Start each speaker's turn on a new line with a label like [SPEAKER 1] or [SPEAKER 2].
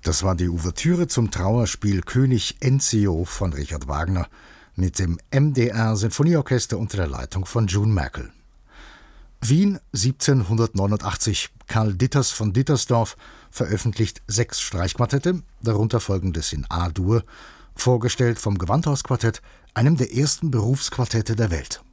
[SPEAKER 1] Das war die Ouvertüre zum Trauerspiel König Enzio von Richard Wagner mit dem MDR Sinfonieorchester unter der Leitung von June Merkel. Wien 1789. Karl Ditters von Dittersdorf veröffentlicht 6 Streichquartette, darunter folgendes in A-Dur, vorgestellt vom Gewandhausquartett, einem der ersten Berufsquartette der Welt.